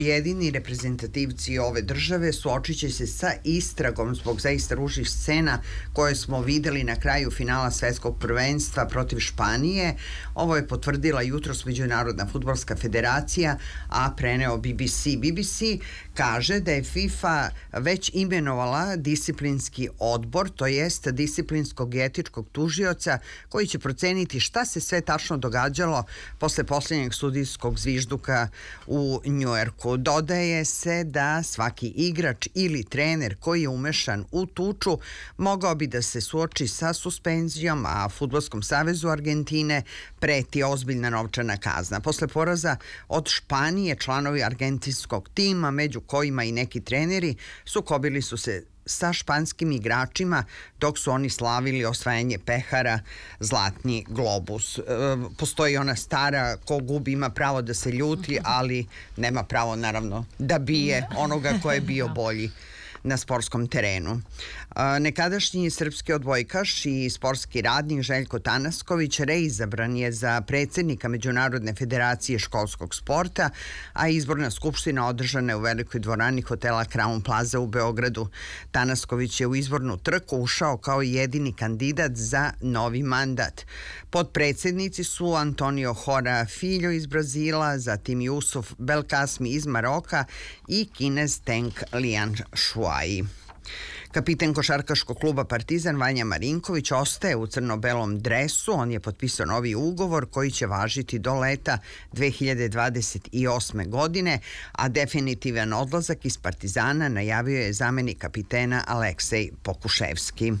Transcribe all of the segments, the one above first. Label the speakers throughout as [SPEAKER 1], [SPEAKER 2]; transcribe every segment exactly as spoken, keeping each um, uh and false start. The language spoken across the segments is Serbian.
[SPEAKER 1] Jedini reprezentativci ove države suočit će se sa istragom zbog zaista ružnih scena koje smo videli na kraju finala svetskog prvenstva protiv Španije. Ovo je potvrdila jutros Međunarodna fudbalska federacija, a preneo B B C. B B C kaže da je FIFA već imenovala disciplinski odbor, to jest disciplinskog i etičkog tužioca koji će proceniti šta se sve tačno događalo posle posljednjeg sudijskog zvižduka u Njujorku. Dodaje se da svaki igrač ili trener koji je umešan u tuču mogao bi da se suoči sa suspenzijom, a Fudbalskom savezu Argentine preti ozbiljna novčana kazna. Posle poraza od Španije, članovi argentinskog tima, među kojima i neki treneri, sukobili su se sa španskim igračima dok su oni slavili osvajanje pehara Zlatni globus. E, postoji ona stara, ko gubi ima pravo da se ljuti, ali nema pravo naravno da bije onoga ko je bio bolji na sportskom terenu. Nekadašnji srpski odbojkaš i sportski radnik Željko Tanasković reizabran je za predsjednika Međunarodne federacije školskog sporta, a izborna skupština održana je u velikoj dvorani hotela Crown Plaza u Beogradu. Tanasković je u izbornu trku ušao kao jedini kandidat za novi mandat. Podpredsjednici su Antonio Hora Filho iz Brazila, zatim Yusuf Belkacmi iz Maroka i Kinez Teng Lian Shuai. Kapiten košarkaškog kluba Partizan Vanja Marinković ostaje u crno-belom dresu. On je potpisao novi ugovor koji će važiti do leta dve hiljade dvadeset osme. godine, a definitivan odlazak iz Partizana najavio je zamenik kapitena Aleksej Pokuševski.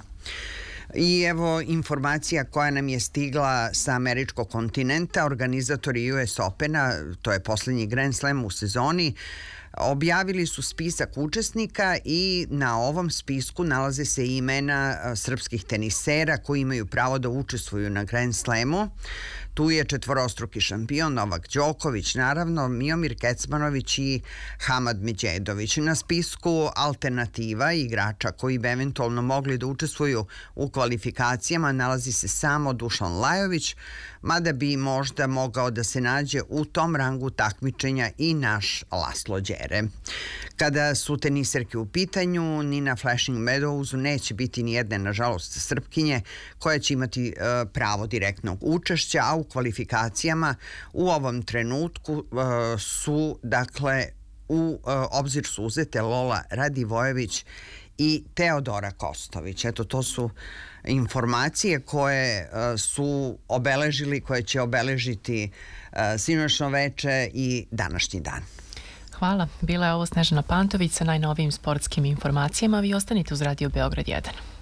[SPEAKER 1] I evo informacija koja nam je stigla sa američkog kontinenta. Organizatori U S Opena, to je posljednji Grand Slam u sezoni, objavili su spisak učesnika i na ovom spisku nalaze se imena srpskih tenisera koji imaju pravo da učestvuju na Grand Slamu. Tu je četvorostruki šampion Novak Đoković, naravno Miomir Kecmanović i Hamad Međedović. Na spisku alternativa igrača koji bi eventualno mogli da učestvuju u kvalifikacijama nalazi se samo Dušan Lajović, mada bi možda mogao da se nađe u tom rangu takmičenja i naš Laslo Đere. Kada su teniserke u pitanju, ni na Flushing Meadowsu neće biti ni jedne, nažalost, Srpkinje koja će imati e, pravo direktnog učešća, a u kvalifikacijama u ovom trenutku e, su, dakle, u e, obzir su uzete Lola Radivojević i Teodora Kostović. Eto, to su informacije koje uh, su obeležili, koje će obeležiti uh, sinoćno veče i današnji dan.
[SPEAKER 2] Hvala. Bila je ovo Snežana Pantović sa najnovijim sportskim informacijama. Vi ostanite uz Radio Beograd jedan.